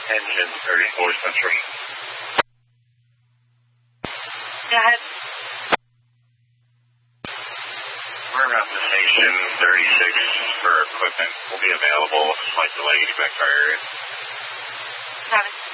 Engine 34 Central. Go ahead. We're around the station 36 for equipment. Will be available. Slight delay getting back to our area. Got it.